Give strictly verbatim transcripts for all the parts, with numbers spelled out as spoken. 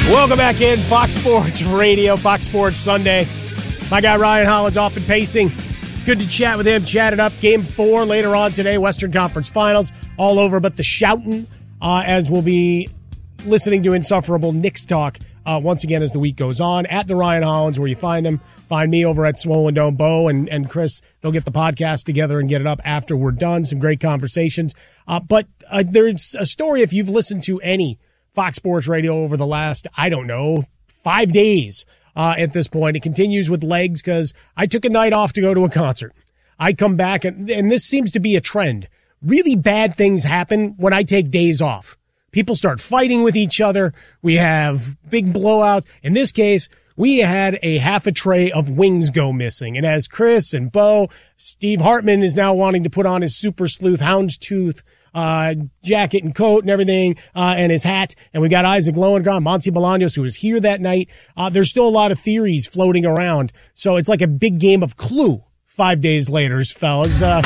Welcome back in, Fox Sports Radio, Fox Sports Sunday. My guy Ryan Hollins off and pacing. Good to chat with him. Chatted up game four later on today, Western Conference Finals, all over but the shouting, uh, as we'll be listening to insufferable Knicks talk uh, once again as the week goes on. At the Ryan Hollins, where you find him. Find me over at Swollen Dome. Bo and, and Chris, they'll get the podcast together and get it up after we're done. Some great conversations. Uh, but uh, there's a story, if you've listened to any Fox Sports Radio over the last, I don't know, five days uh, at this point. It continues with legs because I took a night off to go to a concert. I come back, and, and this seems to be a trend. Really bad things happen when I take days off. People start fighting with each other. We have big blowouts. In this case, we had a half a tray of wings go missing. And as Chris and Bo, Steve Hartman is now wanting to put on his Super Sleuth Houndstooth uh, jacket and coat and everything, uh, and his hat. And we got Isaac Lowengram, Monty Bolaños, who was here that night. Uh, there's still a lot of theories floating around. So it's like a big game of Clue five days later, fellas. Uh,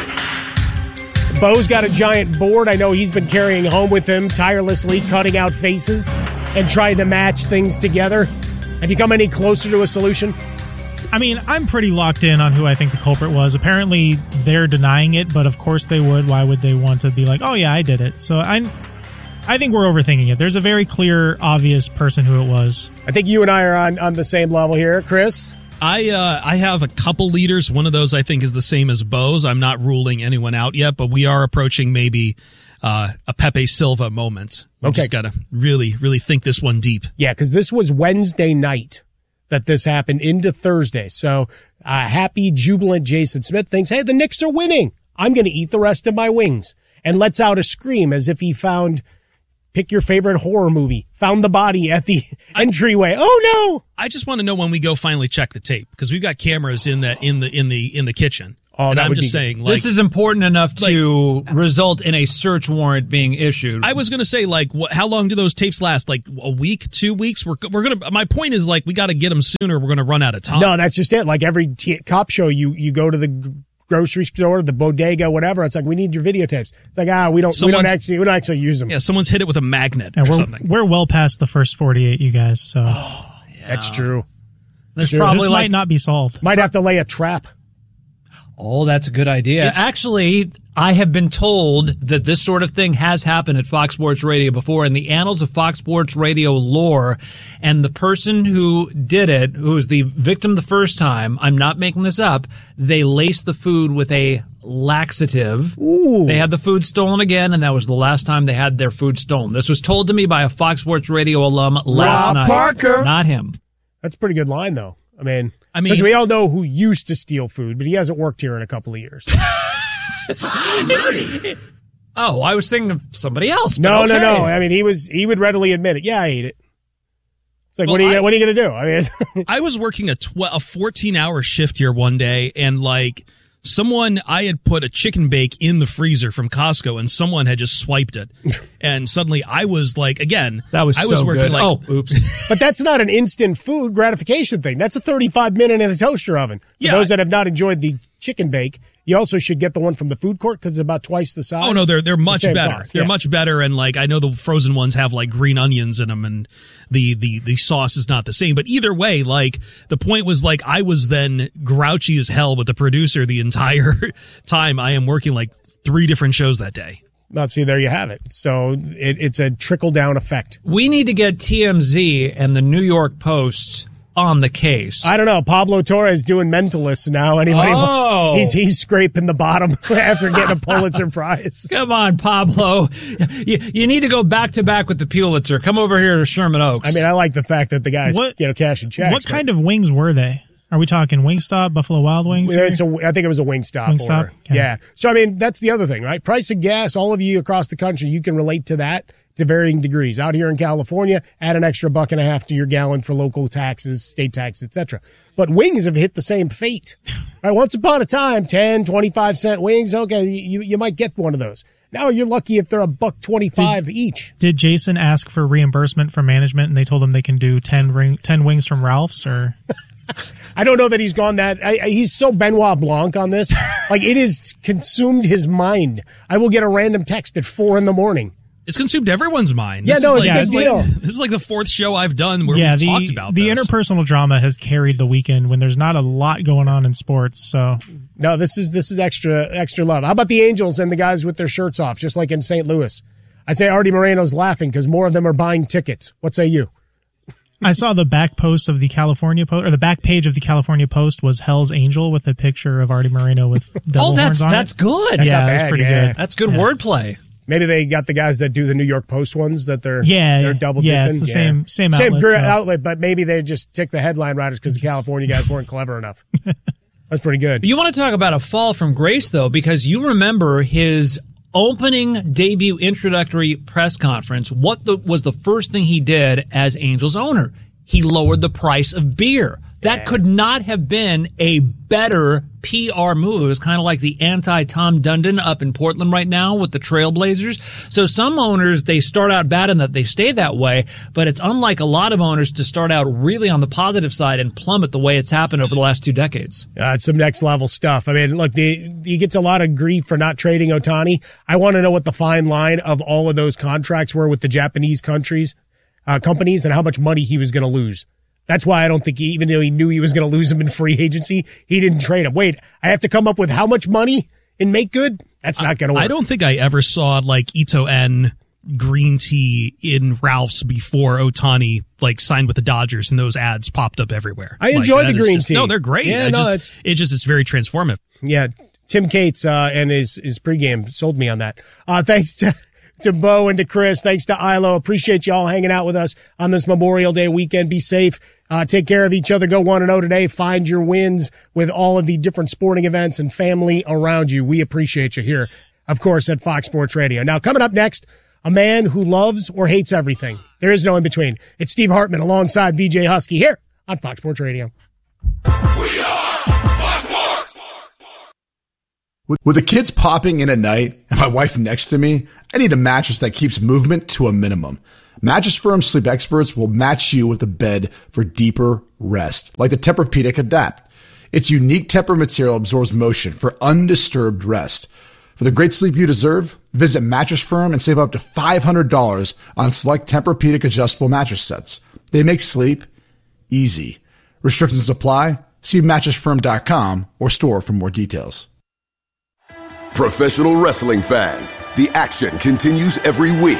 Bo's got a giant board. I know he's been carrying home with him, tirelessly cutting out faces and trying to match things together. Have you come any closer to a solution? I mean, I'm pretty locked in on who I think the culprit was. Apparently, they're denying it, but of course they would. Why would they want to be like, oh, yeah, I did it? So I I think we're overthinking it. There's a very clear, obvious person who it was. I think you and I are on, on the same level here. Chris? I uh, I have a couple leaders. One of those I think is the same as Bo's. I'm not ruling anyone out yet, but we are approaching maybe uh, a Pepe Silva moment. We Okay. just got to really, really think this one deep. Yeah, because this was Wednesday night that this happened into Thursday. So uh, happy, jubilant Jason Smith thinks, hey, the Knicks are winning. I'm going to eat the rest of my wings. And lets out a scream as if he found, pick your favorite horror movie, found the body at the entryway. Oh, no. I just want to know when we go finally check the tape, because we've got cameras in the in the in the in the kitchen. Oh, and that I'm would just be- saying, like, This is important enough to result in a search warrant being issued. I was going to say, like, wh- how long do those tapes last? Like a week, two weeks? We're we're going to. My point is, like, we got to get them sooner. We're going to run out of time. No, that's just it. Like every t- cop show, you you go to the g- grocery store, the bodega, whatever. It's like, we need your videotapes. It's like, ah, we don't we don't Someone's- actually we don't actually use them. Yeah, someone's hit it with a magnet And or we're, something. we're well past the first forty-eight, you guys. So That's true. This Sure. probably this like, might not be solved. Might have to lay a trap. oh, that's a good idea. It's- Actually, I have been told that this sort of thing has happened at Fox Sports Radio before in the annals of Fox Sports Radio lore. And the person who did it, who was the victim the first time, I'm not making this up, they laced the food with a laxative. Ooh. They had the food stolen again, and that was the last time they had their food stolen. This was told to me by a Fox Sports Radio alum last Rob night. Parker. Not him. That's a pretty good line, though. I mean, I mean- because we all know who used to steal food, but he hasn't worked here in a couple of years. Oh, I was thinking of somebody else. but No, no, okay. no. I mean, he was he would readily admit it. Yeah, I ate it. It's like, Well, what are you I- what are you going to do? I mean, it's- I was working a tw- a fourteen hour shift here one day, and like someone, I had put a chicken bake in the freezer from Costco, and someone had just swiped it, and suddenly I was like, again, That was I was so working good. like, oh, oops. but that's not an instant food gratification thing. That's a thirty-five minute in a toaster oven. For Yeah. those that have not enjoyed the chicken bake, you also should get the one from the food court because it's about twice the size. Oh no, they're they're The much same better. cost, They're yeah. much better, and like I know the frozen ones have like green onions in them, and the the the sauce is not the same. But either way, like the point was, like I was then grouchy as hell with the producer the entire time. I am working like three different shows that day. Well, see, there you have it. So it, it's a trickle down effect. We need to get T M Z and the New York Post on the case. I don't know. Pablo Torres doing Mentalists now. Anybody? Oh. He's he's scraping the bottom after getting a Pulitzer Prize. Come on, Pablo. You, you need to go back to back with the Pulitzer. Come over here to Sherman Oaks. I mean, I like the fact that the guys, What- you know, cashing checks. What kind of wings were they? Are we talking Wingstop, Buffalo Wild Wings? here? It's a, I think it was a Wingstop, Wingstop? order. Okay. Yeah. So, I mean, that's the other thing, right? Price of gas, all of you across the country, you can relate to that to varying degrees. Out here in California, add an extra buck and a half to your gallon for local taxes, state tax, et cetera. But wings have hit the same fate. Right? Once upon a time, ten, twenty-five cent wings, okay, you, you might get one of those. Now you're lucky if they're a buck twenty-five each. Did Jason ask for reimbursement from management and they told him they can do ten, ring, ten wings from Ralph's? Or I don't know that he's gone that. I, I, he's so Benoit Blanc on this. Like, it has consumed his mind. I will get a random text at four in the morning. It's consumed everyone's mind. Yeah, This no, is it's like, a this big is like- deal. This is like the fourth show I've done where yeah, we've the, talked about the this. interpersonal drama has carried the weekend when there's not a lot going on in sports. So No, this is this is extra extra love. How about the Angels and the guys with their shirts off, just like in Saint Louis? I say Artie Moreno's laughing because more of them are buying tickets. What say you? I saw the back post of the California Post, or the back page of the California Post was Hell's Angel with a picture of Artie Moreno with devil Oh, that's horns on that's it. good. That's yeah, not that's bad, pretty yeah. good. That's good Yeah. wordplay. Maybe they got the guys that do the New York Post ones that they're Yeah, they're double yeah, dipping. it's the same- same same outlet, gr- so. outlet, but maybe they just tick the headline writers because the California guys weren't clever enough. That's pretty good. You want to talk about a fall from grace, though, because you remember his opening debut introductory press conference. What the, was the first thing he did as Angels owner? He lowered the price of beer. That could not have been a better P R move. It was kind of like the anti-Tom Dundon up in Portland right now with the Trailblazers. So some owners, they start out bad in that they stay that way, but it's unlike a lot of owners to start out really on the positive side and plummet the way it's happened over the last two decades. Uh, it's some next level stuff. I mean, look, the, he gets a lot of grief for not trading Ohtani. I want to know what the fine line of all of those contracts were with the Japanese countries, uh, companies, and how much money he was going to lose. That's why I don't think he, even though he knew he was going to lose him in free agency, he didn't trade him. Wait, I have to come up with how much money in make good? That's not going to work. I don't think I ever saw like Ito En green tea in Ralph's before Ohtani like signed with the Dodgers, and those ads popped up everywhere. I enjoy like, the that is green just- tea. No, they're great. Yeah, I no, just, it's- it just it's very transformative. Yeah, Tim Cates uh, and his, his pregame sold me on that. Uh, thanks to... to Bo and to Chris. Thanks to Ilo. Appreciate you all hanging out with us on this Memorial Day weekend. Be safe. Uh, take care of each other. Go one and oh today. Find your wins with all of the different sporting events and family around you. We appreciate you here, of course, at Fox Sports Radio. Now, coming up next, a man who loves or hates everything. There is no in between. It's Steve Hartman alongside V J Husky here on Fox Sports Radio. We are Fox Sports. With, with the kids popping in at night and my wife next to me, I need a mattress that keeps movement to a minimum. Mattress Firm Sleep Experts will match you with a bed for deeper rest, like the Tempur-Pedic Adapt. Its unique Tempur material absorbs motion for undisturbed rest. For the great sleep you deserve, visit Mattress Firm and save up to five hundred dollars on select Tempur-Pedic adjustable mattress sets. They make sleep easy. Restrictions apply. See mattress firm dot com or store for more details. Professional wrestling fans, the action continues every week.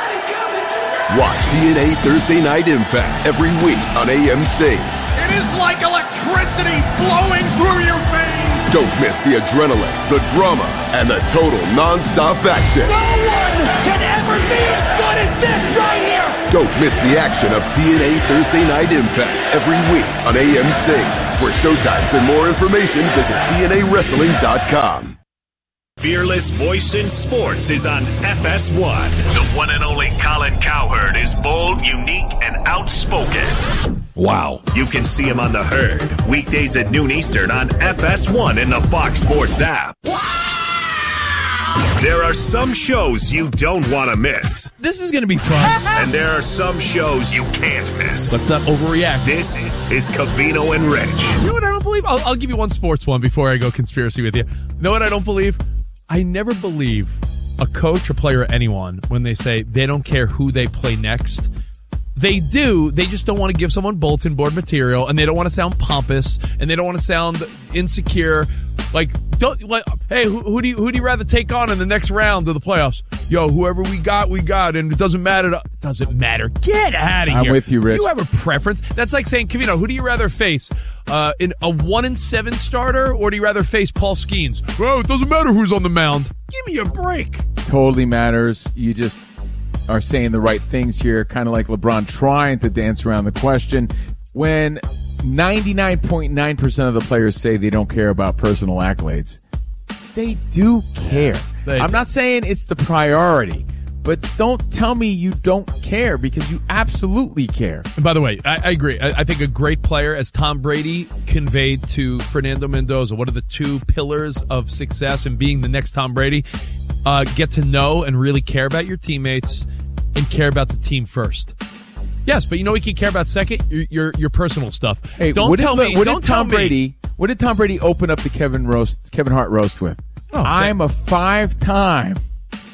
Watch T N A Thursday Night Impact every week on A M C. It is like electricity flowing through your veins. Don't miss the adrenaline, the drama, and the total non-stop action. No one can ever be as good as this right here. Don't miss the action of T N A Thursday Night Impact every week on A M C. For showtimes and more information, visit T N A wrestling dot com. Fearless Voice in Sports is on F S one. The one and only Colin Cowherd is bold, unique, and outspoken. Wow. You can see him on The Herd, weekdays at noon Eastern on F S one in the Fox Sports app. There are some shows you don't want to miss. This is going to be fun. And there are some shows you can't miss. Let's not overreact. This is Covino and Rich. You know what I don't believe? I'll, I'll give you one sports one before I go conspiracy with you. You know what I don't believe? I never believe a coach or player or anyone when they say they don't care who they play next. They do. They just don't want to give someone bulletin board material, and they don't want to sound pompous, and they don't want to sound insecure. Like, don't like, hey, who, who do you who do you rather take on in the next round of the playoffs? Yo, whoever we got, we got, and it doesn't matter. To, doesn't matter. Get out of here. I'm with you, Rich. You have a preference. That's like saying, Covino, who do you rather face? Uh, in a one and seven starter, or do you rather face Paul Skeens? Well, it doesn't matter who's on the mound. Give me a break. Totally matters. You just are saying the right things here, kind of like LeBron trying to dance around the question. When ninety-nine point nine percent of the players say they don't care about personal accolades, they do care. They I'm do. not saying it's the priority, but don't tell me you don't care, because you absolutely care. And by the way, I, I agree. I, I think a great player, as Tom Brady conveyed to Fernando Mendoza, what are the two pillars of success in being the next Tom Brady? Uh, get to know and really care about your teammates and care about the team first. Yes, but you know what you can care about second? Your your, your personal stuff. Hey, don't what tell did, me. What don't did Tom tell me- Brady? What did Tom Brady open up the Kevin roast, Kevin Hart roast with? Oh, I'm a five-time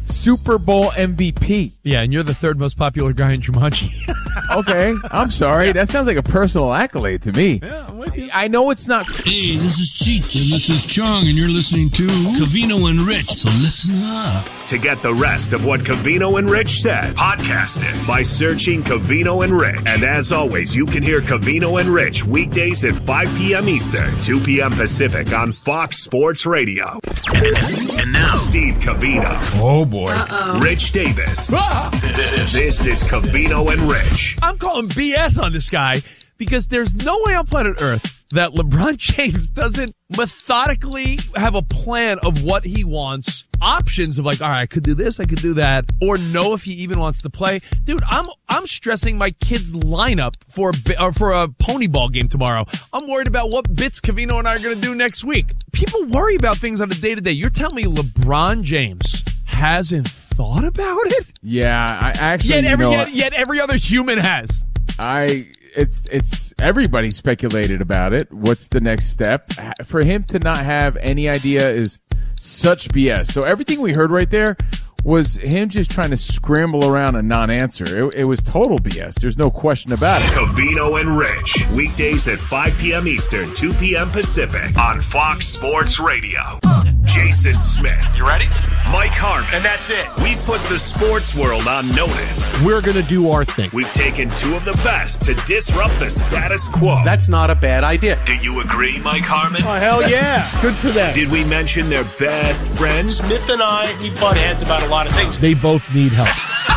Super Bowl M V P. Yeah, and you're the third most popular guy in Jumanji. Okay, I'm sorry. That sounds like a personal accolade to me. Yeah, I'm with you. I know it's not. Hey, this is Cheech, and this is Chong, and you're listening to Covino and Rich, so listen up. To get the rest of what Covino and Rich said, podcast it by searching Covino and Rich. And as always, you can hear Covino and Rich weekdays at five p.m. Eastern, two p.m. Pacific on Fox Sports Radio. And, and now, Steve Covino. Oh, boy. Uh-oh. Rich Davis. Ah! This, this is Covino and Rich. I'm calling B S on this guy because there's no way on planet Earth that LeBron James doesn't methodically have a plan of what he wants, options of like, all right, I could do this, I could do that, or know if he even wants to play. Dude, I'm I'm stressing my kid's lineup for a, or for a pony ball game tomorrow. I'm worried about what bits Covino and I are going to do next week. People worry about things on a day-to-day. You're telling me LeBron James hasn't thought about it? Yeah, I actually, Yet every, you know, yet, yet every other human has. I it's it's everybody speculated about it. What's the next step? For him to not have any idea is such B S. So everything we heard right there was him just trying to scramble around a non-answer. It, it was total B S. There's no question about it. Covino and Rich, weekdays at five p.m. Eastern, two p.m. Pacific on Fox Sports Radio. Jason Smith. You ready? Mike Harmon. And that's it. We've put the sports world on notice. We're going to do our thing. We've taken two of the best to disrupt the status quo. That's not a bad idea. Do you agree, Mike Harmon? Oh, hell yeah. Good for them. Did we mention their best friends? Smith and I, we butt heads about a lot of things. They both need help.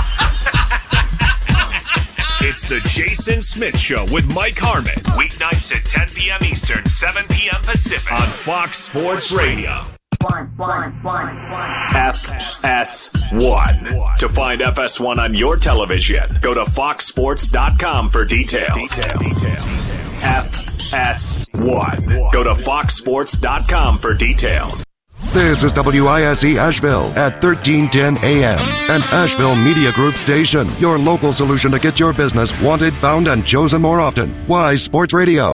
It's the Jason Smith Show with Mike Harmon. Weeknights at ten p.m. Eastern, seven p.m. Pacific on Fox Sports Radio. One, one, one, one. F S one. To find F S one on your television, go to fox sports dot com for details. Details. F S one. Go to fox sports dot com for details. This is W I S E Asheville at thirteen ten A M, an Asheville Media Group station. Your local solution to get your business wanted, found, and chosen more often. Wise Sports Radio.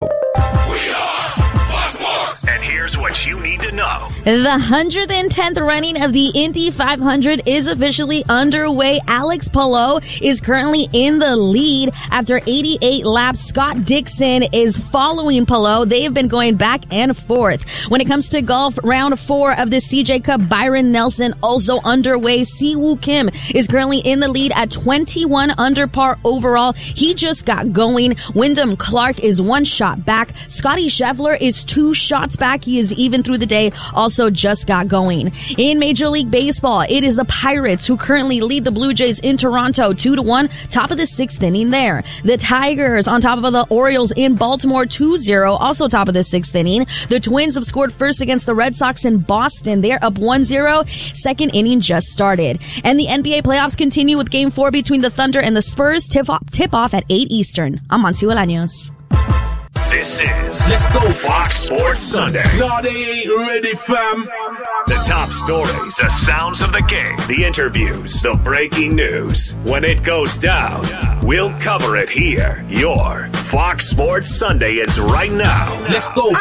And here's what you need to know. The one hundred tenth running of the Indy five hundred is officially underway. Alex Palou is currently in the lead after eighty-eight laps. Scott Dixon is following Palou. They have been going back and forth. When it comes to golf, round four of the C J Cup, Byron Nelson also underway. Siwoo Kim is currently in the lead at twenty-one under par overall. He just got going. Wyndham Clark is one shot back. Scotty Scheffler is two shots back. He is even through the day. Also just got going. In Major League Baseball, it is the Pirates who currently lead the Blue Jays in Toronto two to one, top of the sixth inning there. The Tigers on top of the Orioles in Baltimore two zero, also top of the sixth inning. The Twins have scored first against the Red Sox in Boston. They're up one zero. Second inning just started. And the N B A playoffs continue with game four between the Thunder and the Spurs. Tip off, tip off at eight Eastern. I'm Monty Bolaños. This is Let's Go Fox Sports Sunday. No, they ain't ready, fam. The top stories, the sounds of the game, the interviews, the breaking news. When it goes down, we'll cover it here. Your Fox Sports Sunday is right now. Let's go.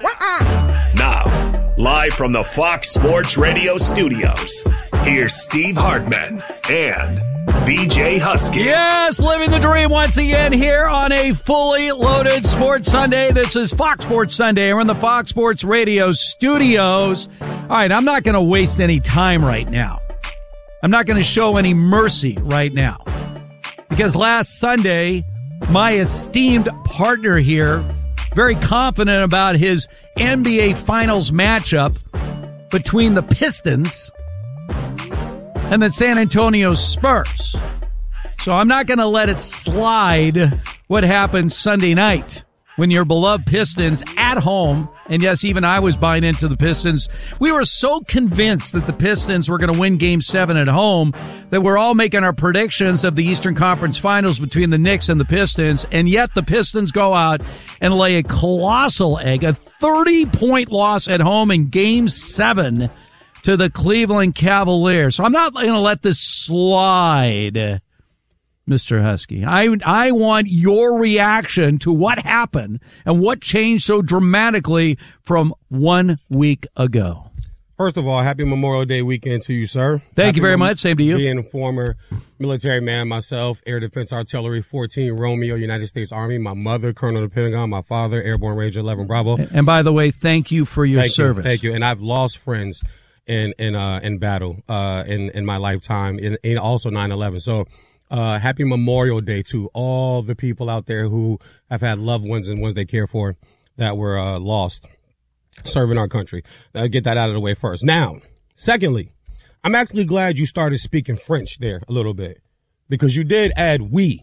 Now, live from the Fox Sports Radio studios, here's Steve Hartman and B J Husky. Yes, living the dream once again here on a fully loaded Sports Sunday. This is Fox Sports Sunday. We're in the Fox Sports Radio studios. All right, I'm not going to waste any time right now. I'm not going to show any mercy right now. Because last Sunday, my esteemed partner here, very confident about his N B A Finals matchup between the Pistons and the San Antonio Spurs. So I'm not going to let it slide what happened Sunday night when your beloved Pistons at home, and yes, even I was buying into the Pistons. We were so convinced that the Pistons were going to win Game seven at home that we're all making our predictions of the Eastern Conference Finals between the Knicks and the Pistons, and yet the Pistons go out and lay a colossal egg, a thirty-point loss at home in Game seven to the Cleveland Cavaliers. So I'm not going to let this slide, Mister Husky. I I want your reaction to what happened and what changed so dramatically from one week ago. First of all, happy Memorial Day weekend to you, sir. Thank happy you very much. Same to you. Being a former military man myself, Air Defense Artillery fourteen Romeo, United States Army. My mother, Colonel of the Pentagon. My father, Airborne Ranger eleven Bravo. And by the way, thank you for your thank service. You, thank you. And I've lost friends in in uh, in battle uh, in in my lifetime, in, in also nine eleven. So. Uh, happy Memorial Day to all the people out there who have had loved ones and ones they care for that were uh, lost serving our country. Uh, get that out of the way first. Now, secondly, I'm actually glad you started speaking French there a little bit because you did add we.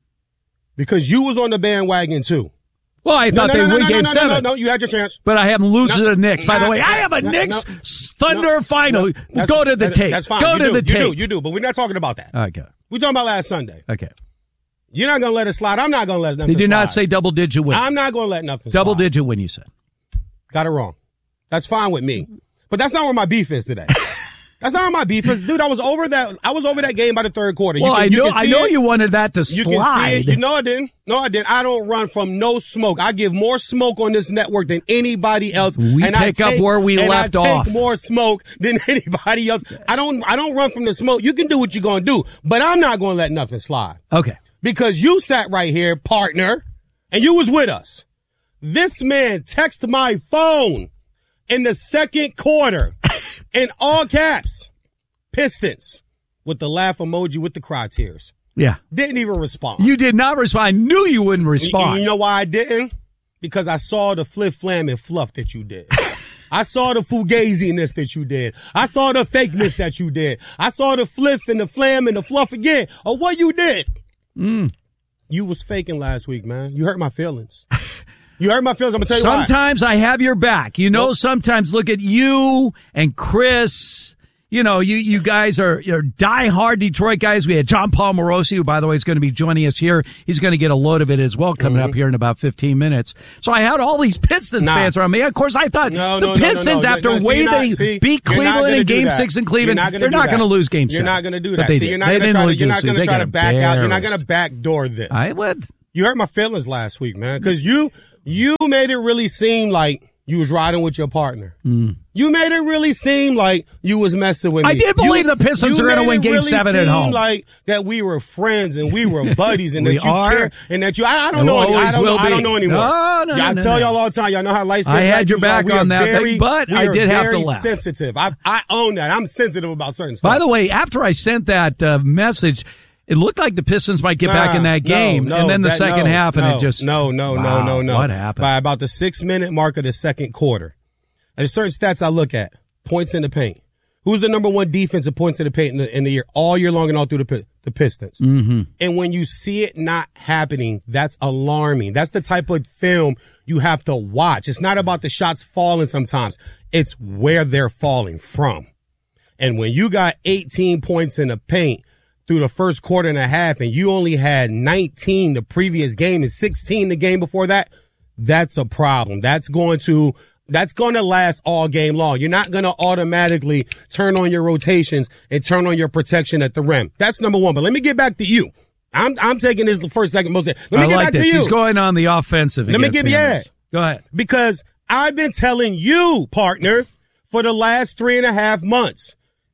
Because you was on the bandwagon too. Well, I no, thought no, they no, would no, game no, no, seven. No, no, no, you had your chance. But I have them losing no, to the Knicks. By no, the way, I have a no, Knicks no, Thunder no, final. No, Go to the that, tape. That's fine. Go you to do, the you tape. do, you do, but we're not talking about that. Okay. We're talking about last Sunday. Okay. You're not going to let it slide. I'm not going to let nothing They did slide. not say double-digit win. I'm not going to let nothing Double slide. digit win, you said. Got it wrong. That's fine with me. But that's not where my beef is today. That's not where my beef is. Dude, I was over that I was over that game by the third quarter. Well, you can, I you know can I see know it. you wanted that to You slide. can see it. You know I didn't. No, I didn't. I don't run from no smoke. I give more smoke on this network than anybody else. We and I pick up take, where we and left I take off. more smoke than anybody else. I don't I don't run from the smoke. You can do what you're gonna do, but I'm not gonna let nothing slide. Okay. Because you sat right here, partner, and you was with us. This man texted my phone in the second quarter in all caps. Pistons with the laugh emoji with the cry tears. Yeah. Didn't even respond. You did not respond. I knew you wouldn't respond. You, you know why I didn't? Because I saw the flip, flam, and fluff that you did. I saw the fugaziness that you did. I saw the fakeness that you did. I saw the flip and the flam and the fluff again of what you did. Mm. You was faking last week, man. You hurt my feelings. You hurt my feelings. I'm going to tell you why. Sometimes I have your back. You know, well, sometimes look at you and Chris. You know, you, you guys are, you're diehard Detroit guys. We had John Paul Morosi, who, by the way, is going to be joining us here. He's going to get a load of it as well coming mm-hmm. up here in about fifteen minutes. So I had all these Pistons nah. fans around me. Of course, I thought no, the no, Pistons, no, no, no. after no, the way not, they see, beat Cleveland in Game that. Six in Cleveland, not they're not going to lose Game You're Seven. not going to do that. See, see, you're not going to try to, you're not going to try to back out. You're not going to backdoor this. I would. You hurt my feelings last week, man, because you you made it really seem like you was riding with your partner. Mm. You made it really seem like you was messing with me. I did believe you, the Pistons are going to win Game really Seven at home. Like that we were friends and we were buddies and we that you are. care and that you. I, I don't and know. We'll I don't know. I don't know anymore. No, no, yeah, I no, tell no. y'all all the time. Y'all know how light skinned I had your black back are. on that, very, but I did have to laugh. Sensitive. I I own that. I'm sensitive about certain stuff. By the way, after I sent that uh, message. It looked like the Pistons might get nah, back in that game, no, no, and then the that, second no, half, and no, it just no, no, wow, no, no, no. What happened? By about the six-minute mark of the second quarter, there's certain stats I look at: points in the paint. Who's the number one defensive points in the paint in the, in the year, all year long, and all through the the Pistons? Mm-hmm. And when you see it not happening, that's alarming. That's the type of film you have to watch. It's not about the shots falling. Sometimes it's where they're falling from. And when you got eighteen points in the paint through the first quarter and a half, and you only had nineteen the previous game and sixteen the game before that, that's a problem. That's going to, that's going to last all game long. You're not going to automatically turn on your rotations and turn on your protection at the rim. That's number one. But let me get back to you. I'm, I'm taking this the first second most. Let me I get like back this. to you. He's going on the offensive. Let me give you that. Go ahead. Because I've been telling you, partner, for the last three and a half months,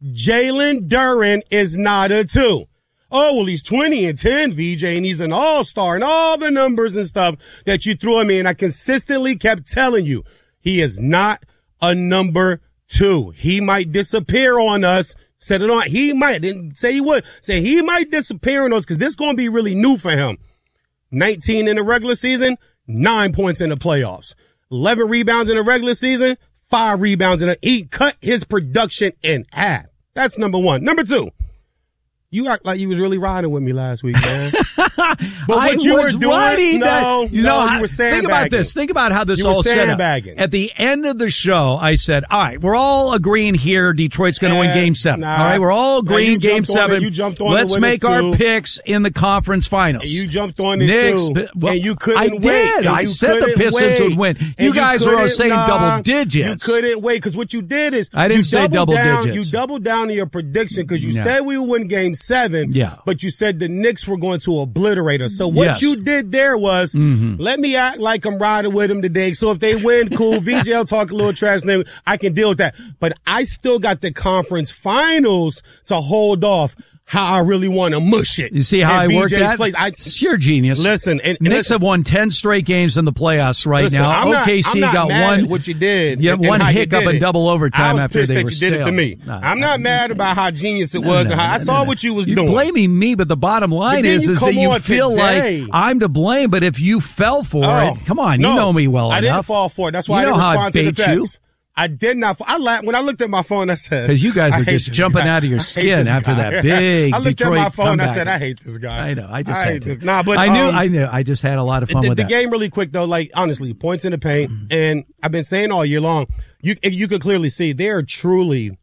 Jalen Duren is not a two. Oh, well, he's twenty and ten, V J, and he's an all-star and all the numbers and stuff that you threw at me. And I consistently kept telling you, he is not a number two. He might disappear on us. Said it on. He might. Didn't say he would. Say he might disappear on us because this is going to be really new for him. nineteen in the regular season, nine points in the playoffs. eleven rebounds in the regular season, five rebounds in the, he cut his production in half. That's number one. Number two, you act like you was really riding with me last week, man. But what I you was were doing, riding no, that. You no, know, you how, were sandbagging. Think about this. Think about how this you all were set up. sandbagging. At the end of the show, I said, all right, we're all agreeing here Detroit's going to win Game seven. Nah, all right, we're all agreeing nah, Game seven. It, you jumped on Let's it make our too. picks in the conference finals. And you jumped on it Knicks, too. Well, and you couldn't I wait. did. And I you said the Pistons wait. would win. And You guys were saying nah, double digits. You couldn't wait because what you did is I didn't you say double down, digits. You doubled down on your prediction because you No. said we would win Game seven. Yeah. But you said the Knicks were going to obliterate us. So what Yes. you did there was Mhm. let me act like I'm riding with them today. So if they win, cool. V J L talk a little trash, and I can deal with that. But I still got the conference finals to hold off how I really want to mush it. You see how in I work V J's that? place. I, It's your genius. Listen, and, and Knicks listen, have won ten straight games in the playoffs right listen, now. I'm not- O K C I'm not got mad one. at what you did. Yeah, and one how you hiccup did in it. double overtime I was after pissed they that were you did it to stale. me. No, I'm not mad about how genius it No, was. no, and how, no, I no, saw no. what you was You're doing. blaming me, but the bottom line then is, you is that come you on feel today. like I'm to blame. But if you fell for Oh, it, come on, no, you know me well I enough. didn't fall for it. That's why You I know didn't how I respond to the bait you. text. I did not. I la- when I looked at my phone, I said, Because you guys I were hate just this jumping guy. out of your I hate skin this after guy. that big I looked Detroit at my phone. comeback. I said, I hate this guy. I know. I just I had hate to. this. Nah, but I knew. um, I knew. I just had a lot of fun the, with the that. game really quick though. Like honestly, points in the paint, and I've been saying all year long. You you can clearly see they are truly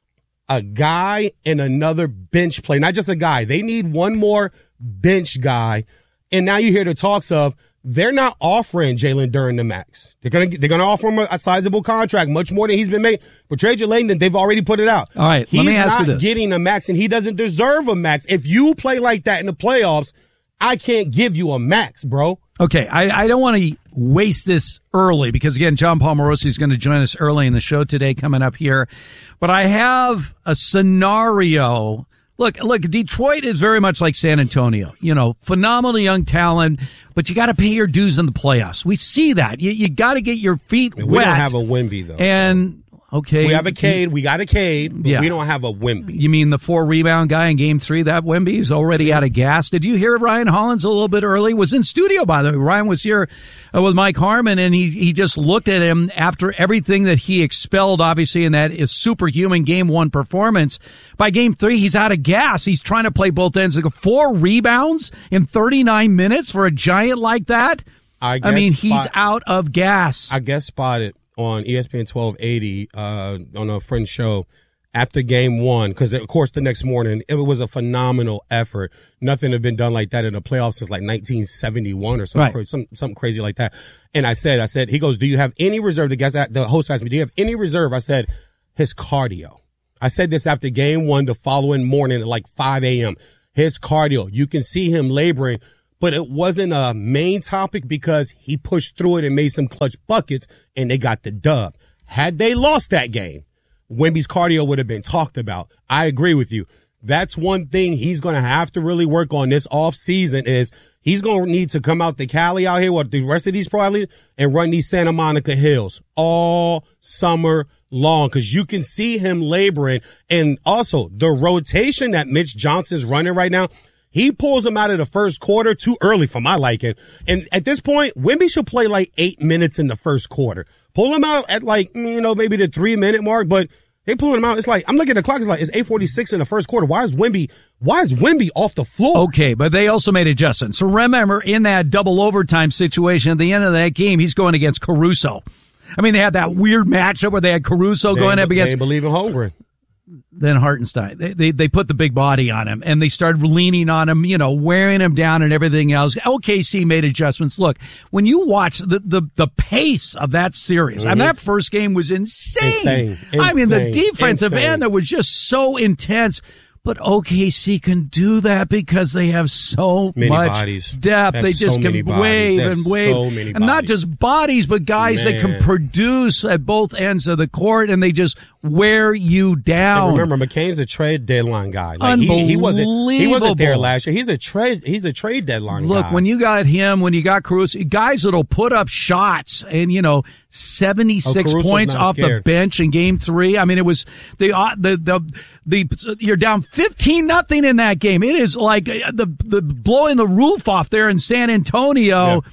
a guy and another bench play, not just a guy. They need one more bench guy, and now you hear the talks of. They're not offering Jalen Duren the max. They're gonna they're gonna offer him a, a sizable contract, much more than he's been made. But Trajan Langdon, they've already put it out. All right, he's let me ask not you this. getting a max, and he doesn't deserve a max. If you play like that in the playoffs, I can't give you a max, bro. Okay, I, I don't want to waste this early because, again, John Paul Morosi is going to join us early in the show today coming up here. But I have a scenario. Look, look, Detroit is very much like San Antonio. You know, phenomenal young talent, but you got to pay your dues in the playoffs. We see that. You, you got to get your feet We wet. don't have a Wemby, though. And, okay. We have a Cade. We got a Cade, but Yeah. we don't have a Wemby. You mean the four rebound guy in game three? That Wemby is already out of gas. Did you hear Ryan Hollins a little bit early? Was in studio, by the way. Ryan was here uh, with Mike Harmon, and he, he just looked at him after everything that he expelled, obviously, in that is superhuman game one performance. By game three, he's out of gas. He's trying to play both ends. Like four rebounds in thirty-nine minutes for a giant like that? I, I mean, guess he's spot- out of gas. I guess spotted on E S P N twelve eighty uh, on a friend's show after game one, because, of course, the next morning, it was a phenomenal effort. Nothing had been done like that in the playoffs since like nineteen seventy-one or something, Right. cra- some, something crazy like that. And I said, I said, he goes, do you have any reserve? The, guest, the host asked me, do you have any reserve? I said, his cardio. I said this after game one the following morning at like five a.m. His cardio. You can see him laboring, but it wasn't a main topic because he pushed through it and made some clutch buckets, and they got the dub. Had they lost that game, Wemby's cardio would have been talked about. I agree with you. That's one thing he's going to have to really work on this off season is he's going to need to come out to Cali out here with the rest of these probably and run these Santa Monica hills all summer long because you can see him laboring. And also the rotation that Mitch Johnson's running right now, he pulls him out of the first quarter too early for my liking. And at this point, Wemby should play like eight minutes in the first quarter. Pull him out at like, you know, maybe the three minute mark, but they pulling him out. It's like, I'm looking at the clock. It's like, it's eight forty-six in the first quarter. Why is Wemby, why is Wemby off the floor? Okay, but they also made adjustments. So remember, in that double overtime situation at the end of that game, he's going against Caruso. I mean, they had that weird matchup where they had Caruso They going ain't- up against They ain't believe in Holmgren. then Hartenstein. They, they they put the big body on him, and they started leaning on him, you know, wearing him down and everything else. O K C made adjustments. Look, when you watch the the, the pace of that series, I mean, Mhm. that first game was insane. Insane. I mean, the Insane. defensive Insane. end that was just so intense. But O K C can do that because they have so Many much bodies. depth. They They have just so can many bodies. wave They have and wave. so many and not bodies. just bodies, but guys that can Man. produce at both ends of the court, and they just wear you down. And remember, McCain's a trade deadline guy. Like he, he wasn't he wasn't there Unbelievable. last year. He's a trade he's a trade deadline Look, guy. when you got him, when you got Caruso, guys that'll put up shots and, you know, seventy-six Oh, Caruso's points not off the scared. bench in game three. I mean, it was the, uh, the, the, the, you're down fifteen nothing in that game. It is like uh, the, the blowing the roof off there in San Antonio.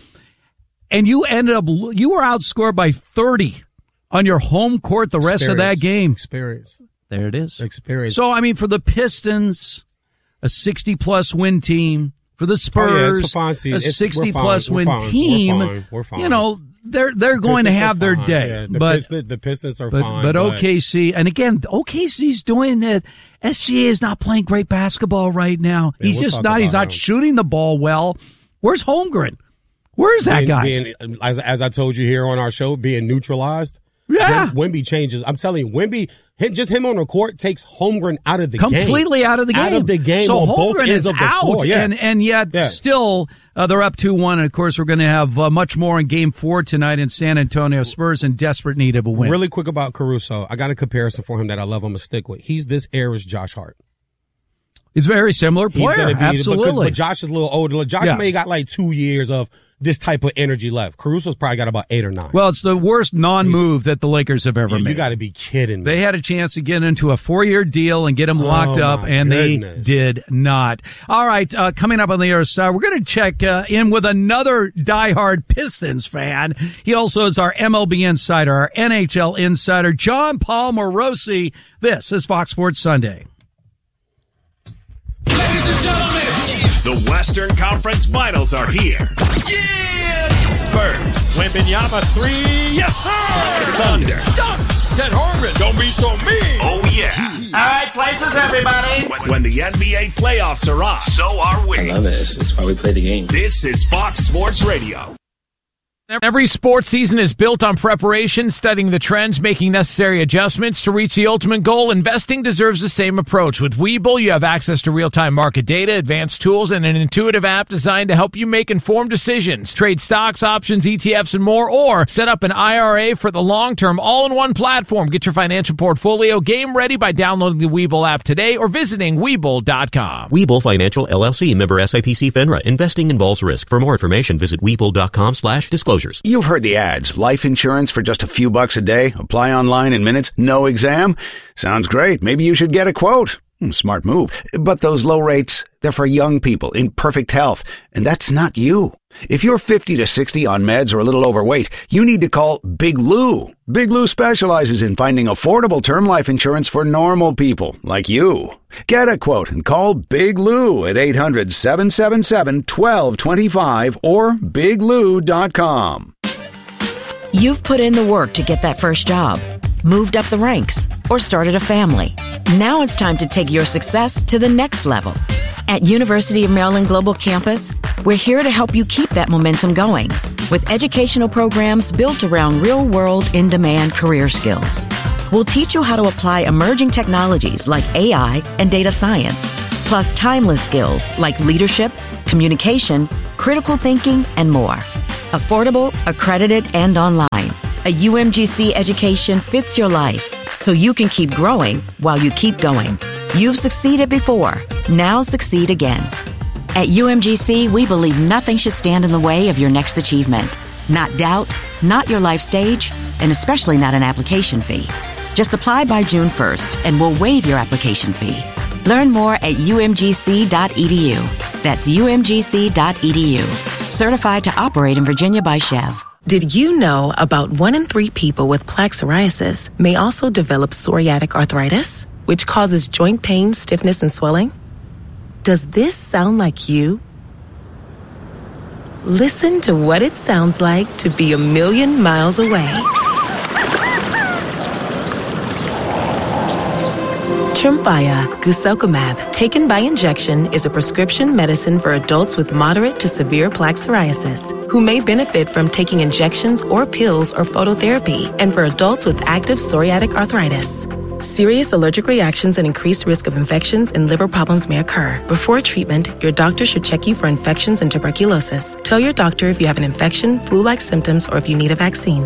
And you ended up, you were outscored by thirty on your home court the rest of that Experience. game. Experience. There it is. Experience. So, I mean, for the Pistons, a sixty-plus win team. For the Oh, yeah, Spurs, it's a fine season. a It's- we're sixty-plus fine. We're win fine. We're team. fine. We're fine. You know, they're they're going to Pistons are have their fine. day. Yeah, the but Pistons, the Pistons are but, fine. but O K C, and again, O K C's doing it. S G A is not playing great basketball right now. Yeah, he's we'll just talk not. He's about not him. shooting the ball well. Where's Holmgren? Where is that being, guy? Being, as, as I told you here on our show, being neutralized. Yeah. Wim- Wemby changes. I'm telling you, Wemby, him, just him on the court takes Holmgren out of the Completely game. Completely out of the game. Out of the game. So on both Holmgren ends is of the out, floor. Yeah. and, and yet yeah. still uh, they're up two one. And, of course, we're going to have uh, much more in Game four tonight in San Antonio. Spurs in desperate need of a win. Really quick about Caruso. I got a comparison for him that I love him to stick with. He's this era's Josh Hart. He's a very similar player. He's gonna be, Absolutely. Because, but Josh is a little older. Josh Yeah. may got like two years of this type of energy left. Caruso's probably got about eight or nine. Well, it's the worst non-move that the Lakers have ever you, made. You got to be kidding me. They had a chance to get into a four-year deal and get him locked Oh, up, my and goodness. they did not. All right, uh, coming up on the other side, we're going to check uh, in with another diehard Pistons fan. He also is our M L B insider, our N H L insider, John Paul Morosi. This is Fox Sports Sunday. Ladies and gentlemen, the Western Conference Finals are here. Yeah! Spurs. Wembanyama three. Yes, sir. Thunder. Dunks. Ted Harmon. Don't be so mean. Oh, yeah. All right, places, everybody. When, when the N B A playoffs are on, so are we. I love it. It's why we play the game. This is Fox Sports Radio. Every sports season is built on preparation, studying the trends, making necessary adjustments to reach the ultimate goal. Investing deserves the same approach. With Webull, you have access to real-time market data, advanced tools, and an intuitive app designed to help you make informed decisions. Trade stocks, options, E T Fs, and more, or set up an I R A for the long term, all in one platform. Get your financial portfolio game ready by downloading the Webull app today or visiting Webull dot com. Webull Financial, L L C, member S I P C FINRA. Investing involves risk. For more information, visit Webull dot com slash disclosures. You've heard the ads. Life insurance for just a few bucks a day. Apply online in minutes. No exam. Sounds great. Maybe you should get a quote. Hmm, smart move. But those low rates, they're for young people in perfect health. And that's not you. If you're fifty to sixty on meds or a little overweight, you need to call Big Lou. Big Lou specializes in finding affordable term life insurance for normal people like you. Get a quote and call Big Lou at eight hundred, seven seven seven, one two two five or big lou dot com. You've put in the work to get that first job, moved up the ranks, or started a family. Now it's time to take your success to the next level. At University of Maryland Global Campus, we're here to help you keep that momentum going with educational programs built around real-world, in-demand career skills. We'll teach you how to apply emerging technologies like A I and data science, plus timeless skills like leadership, communication, critical thinking, and more. Affordable, accredited, and online. A U M G C education fits your life so you can keep growing while you keep going. You've succeeded before. Now succeed again. At U M G C, we believe nothing should stand in the way of your next achievement. Not doubt, not your life stage, and especially not an application fee. Just apply by June first, and we'll waive your application fee. Learn more at u m g c dot e d u. That's u m g c dot e d u. Certified to operate in Virginia by Chev. Did you know about one in three people with plaque psoriasis may also develop psoriatic arthritis, which causes joint pain, stiffness, and swelling? Does this sound like you? Listen to what it sounds like to be a million miles away. Tremfya guselkumab, taken by injection, is a prescription medicine for adults with moderate to severe plaque psoriasis who may benefit from taking injections or pills or phototherapy, and for adults with active psoriatic arthritis. Serious allergic reactions and increased risk of infections and liver problems may occur. Before treatment, your doctor should check you for infections and tuberculosis. Tell your doctor if you have an infection, flu-like symptoms, or if you need a vaccine.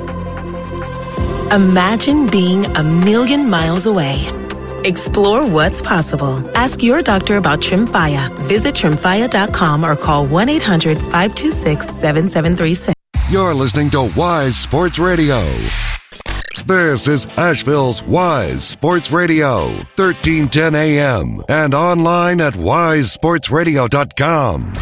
Imagine being a million miles away. Explore what's possible. Ask your doctor about Tremfya. Visit tremfya dot com or call one eight hundred, five two six, seven seven three six. You're listening to Wise Sports Radio. This is Asheville's Wise Sports Radio, thirteen ten A M, and online at wise sports radio dot com.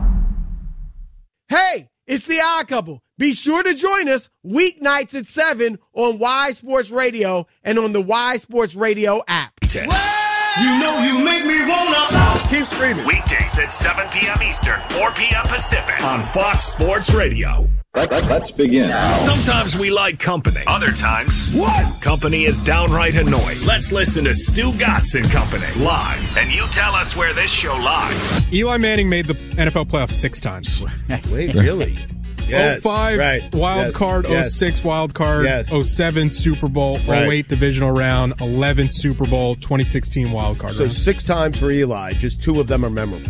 Hey, it's the Odd Couple. Be sure to join us weeknights at seven on Wise Sports Radio and on the Wise Sports Radio app. You know you make me wanna keep screaming. Weekdays at seven p.m. Eastern, four p.m. Pacific on Fox Sports Radio. Let's begin. Sometimes we like company. Other times, what? Company is downright annoying. Let's listen to Stu Gatz and Company live, and you tell us where this show lies. Eli Manning made the N F L playoffs six times. Wait, really? Yes, oh five right. wild Yes, card, yes. oh six wild card, Yes. oh seven Super Bowl, Right. oh eight divisional round, eleven Super Bowl, twenty sixteen wild card So round. six times for Eli. Just two of them are memorable.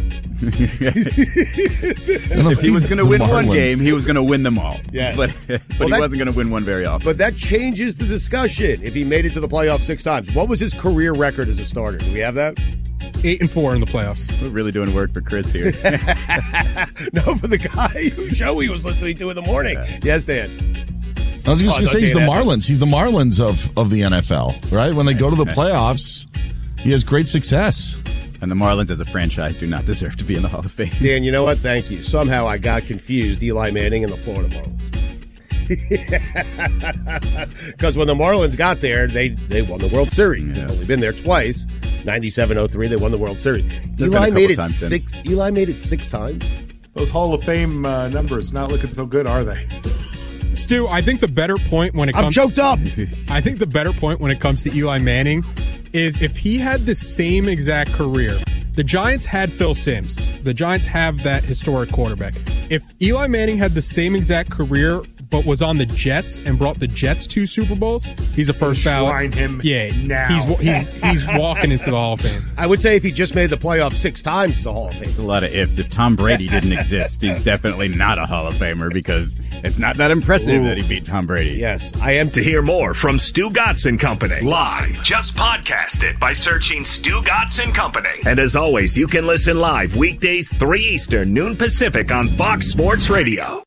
If he was going to win one game, he was going to win them all. Yeah. But, but Well, he that- wasn't going to win one very often. But that changes the discussion if he made it to the playoffs six times. What was his career record as a starter? Do we have that? Eight and four in the playoffs. We're really doing work for Chris here. No, for the guy whose show he was listening to in the morning. Yes, Dan. I was just Oh, going to say he's the Dan, Marlins. He's the Marlins of, of the N F L, right? When they go to the playoffs, he has great success. And the Marlins as a franchise do not deserve to be in the Hall of Fame. Dan, you know what? Thank you. Somehow I got confused Eli Manning and the Florida Marlins. Because when the Marlins got there, they, they won the World Series. They've only been there twice. ninety-seven oh three, they won the World Series. been a Eli couple made it times six. since. Eli made it six times. Those Hall of Fame uh, numbers not looking so good, are they? Stu, I think the better point when it I'm comes choked up. I think the better point when it comes to Eli Manning is if he had the same exact career. The Giants had Phil Simms. The Giants have that historic quarterback. If Eli Manning had the same exact career but was on the Jets and brought the Jets two Super Bowls, he's a first ballot. Enshrine him yeah, now. He's, he's he's walking into the Hall of Fame. I would say if he just made the playoffs six times, it's the Hall of Fame. It's a lot of ifs. If Tom Brady didn't exist, he's definitely not a Hall of Famer because it's not that impressive Ooh. that he beat Tom Brady. Yes, I am. To hear more from Stu Gatz and Company live, just podcast it by searching Stu Gatz and Company. And as always, you can listen live weekdays three Eastern, noon Pacific on Fox Sports Radio.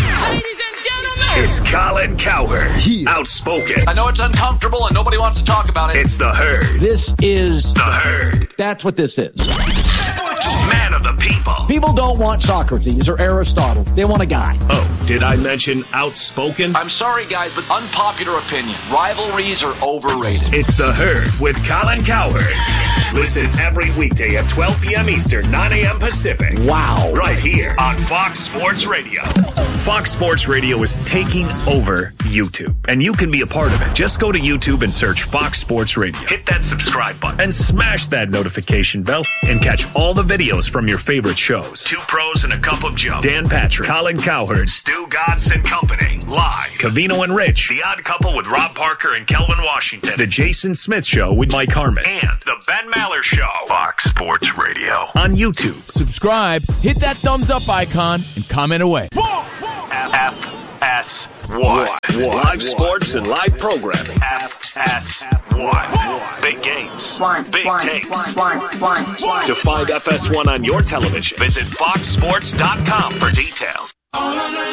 It's Colin Cowherd, outspoken. I know it's uncomfortable and nobody wants to talk about it. It's the Herd. This is the Herd. That's what this is. Man of the people. People don't want Socrates or Aristotle. They want a guy. Oh, did I mention outspoken? I'm sorry, guys, but unpopular opinion. Rivalries are overrated. It's the Herd with Colin Cowherd. Listen every weekday at twelve p.m. Eastern, nine a.m. Pacific. Wow. Right here on Fox Sports Radio. Fox Sports Radio is taking over YouTube, and you can be a part of it. Just go to YouTube and search Fox Sports Radio. Hit that subscribe button and smash that notification bell and catch all the videos from your favorite shows. Two Pros and a Cup of Joe. Dan Patrick, Colin Cowherd, Stu Gatz and Company. Live. Covino and Rich. The Odd Couple with Rob Parker and Kelvin Washington. The Jason Smith Show with Mike Harmon. And The Ben Maller Show. Fox Sports Radio. On YouTube. Subscribe, hit that thumbs up icon, and comment away. F S one. Live sports and live programming. F S one. Big games. Big takes. To find F S one on your television, visit fox sports dot com for details.